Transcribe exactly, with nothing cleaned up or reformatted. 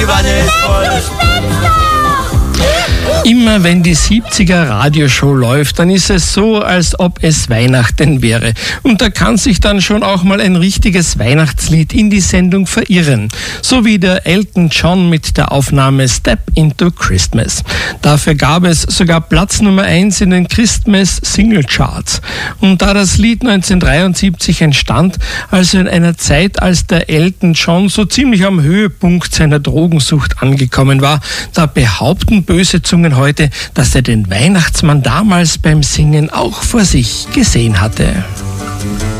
Glühwein ist voll. Immer wenn die siebziger Radioshow läuft, dann ist es so, als ob es Weihnachten wäre. Und da kann sich dann schon auch mal ein richtiges Weihnachtslied in die Sendung verirren. So wie der Elton John mit der Aufnahme Step into Christmas. Dafür gab es sogar Platz Nummer eins in den Christmas Single Charts. Und da das Lied neunzehnhundertdreiundsiebzig entstand, also in einer Zeit, als der Elton John so ziemlich am Höhepunkt seiner Drogensucht angekommen war, da behaupten böse Zungen heute, dass er den Weihnachtsmann damals beim Singen auch vor sich gesehen hatte.